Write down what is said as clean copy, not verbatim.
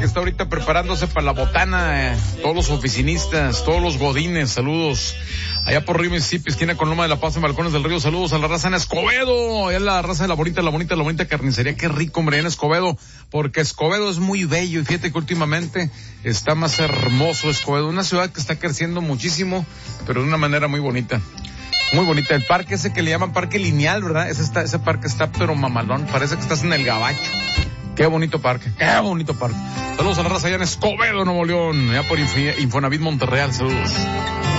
que está ahorita preparándose para la botana, todos los oficinistas, todos los godines, saludos. Allá por Río Mississippi, esquina con Loma de la Paz en Balcones del Río, saludos a la raza en Escobedo, allá la raza de la bonita carnicería, qué rico, hombre, en Escobedo, porque Escobedo es muy bello, y fíjate que últimamente está más hermoso Escobedo, una ciudad que está creciendo muchísimo, pero de una manera muy bonita. Muy bonita, el parque ese que le llaman Parque Lineal, ¿verdad? Ese parque está pero mamalón, parece que estás en el Gabacho. Qué bonito parque, qué bonito parque. Saludos a la raza allá en Escobedo, Nuevo León, allá por Infonavit Monterreal, saludos.